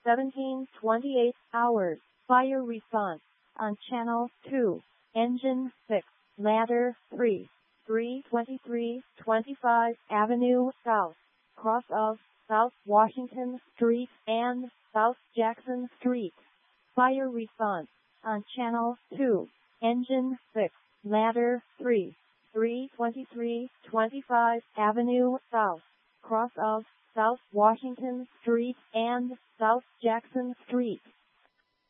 17:28 hours. Fire response on Channel 2. Engine 6. Ladder 3. 32325 Avenue South. Cross of South Washington Street and South Jackson Street. Fire response on Channel 2. Engine 6. Ladder 3. 32325 Avenue South. Cross of South Washington Street and South Jackson Street.